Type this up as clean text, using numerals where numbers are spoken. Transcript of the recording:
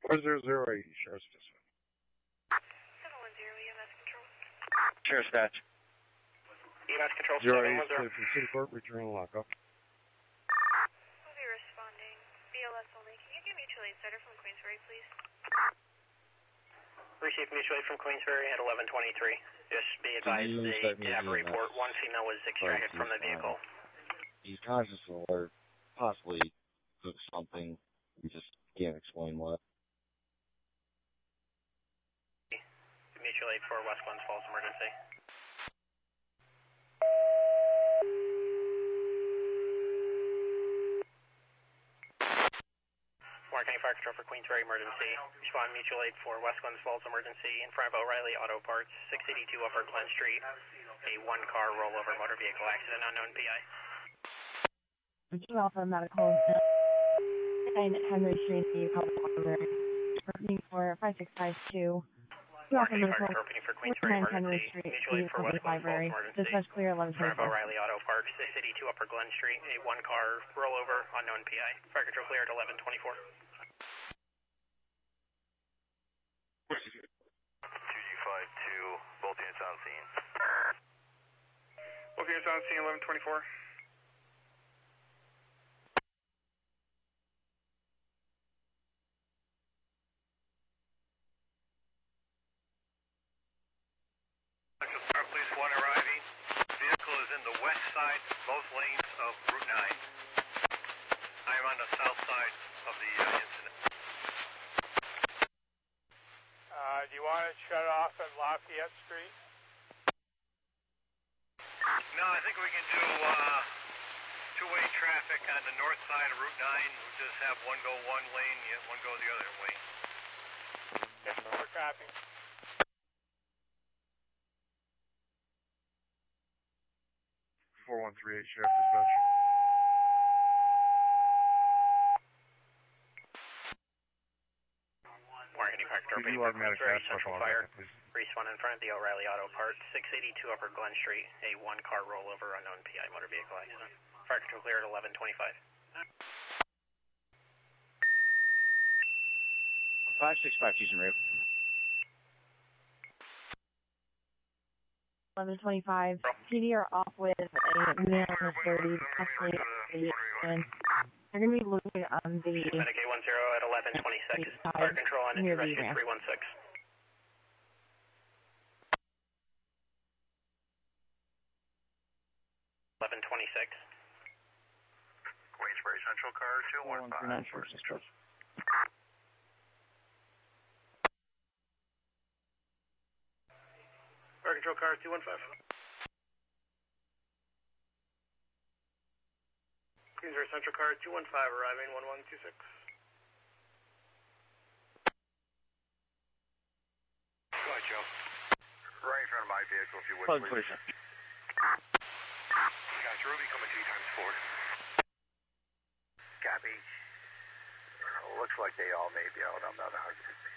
4008, Sheriff's Dispatch. 710 EMS Control. Sheriff's Dispatch. EMS Control, 08, clear from City Court, return lockup. We'll be responding. BLS only. Can you get mutual aid starter from Queensbury, please? Received mutual aid from Queensbury at 1123. Just be advised they have a report. One female was extracted from the vehicle. He's conscious and alert. Possibly took something. We just can't explain what. Mutual aid for West Glens Falls emergency. Warren County Fire Control for Queensbury emergency. Respond mutual aid for West Glens Falls emergency in front of O'Reilly Auto Parts, 682 Upper Glen Street. A one-car rollover motor vehicle accident, unknown PI. Reaching off of medical and Henry Street, the public library. Repeating for 5652. Warren County Fire Control for Queensbury Henry emergency. Street, Mutual aid the for West public Glens Falls library. emergency. Dispatch clear In front of 1124. O'Reilly Auto Parts, 682 Upper Glen Street. A one-car rollover, unknown PI. Fire Control clear at 1124. 2G52, both units on scene. Both units on scene, 1124. Police 1 arriving. Vehicle is in the west side, both lanes of Route 9. I am on the south side of the incident. Do you want to shut off at Lafayette Street? No, I think we can do two-way traffic on the north side of Route 9. We'll just have one go one lane, one go the other lane. Yes, we're copy. Four 4138, Sheriff Dispatch. Warren County Fire Control We do automatic Queensbury fast Central rush Fire. please. Respawn in front of the O'Reilly Auto Parts, 682 Upper Glen Street. A one-car rollover, unknown PI motor vehicle accident. Fire Control clear at 1125. 565, Houston Route. 1125. PD are off with a male in his 30s, possibly and they're going to be looking on the Medicaid 10 at 1126. Fire Control on near entry the rescue ramp. 316. Queensbury Central Car 215. 4139, Sheriff's Dispatch. Fire Control car 215. Queensbury Central car 215 arriving 1126. Go ahead, Joe. Right in front of my vehicle, if you would, Plug please. clear, sir. Guys, Ruby coming to you ×4. Copy. Looks like they all may be out. I'm not 100%